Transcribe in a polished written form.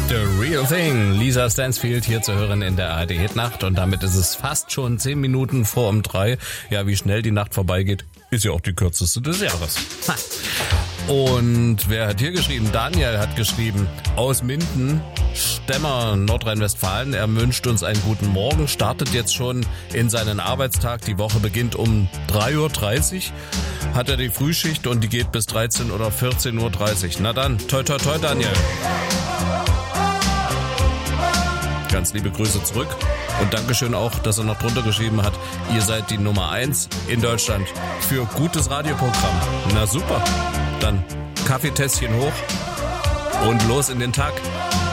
The Real Thing. Lisa Stansfield hier zu hören in der ARD Hitnacht und damit ist es fast schon 10 Minuten vor um 3. Ja, wie schnell die Nacht vorbeigeht, ist ja auch die kürzeste des Jahres. Ha. Und wer hat hier geschrieben? Daniel hat geschrieben aus Minden, Stemmer, Nordrhein-Westfalen. Er wünscht uns einen guten Morgen, startet jetzt schon in seinen Arbeitstag. Die Woche beginnt um 3.30 Uhr. Hat er die Frühschicht und die geht bis 13 oder 14.30 Uhr. Na dann, toi toi toi Daniel. Ganz liebe Grüße zurück und Dankeschön auch, dass er noch drunter geschrieben hat, ihr seid die Nummer 1 in Deutschland für gutes Radioprogramm. Na super, dann Kaffeetässchen hoch und los in den Tag.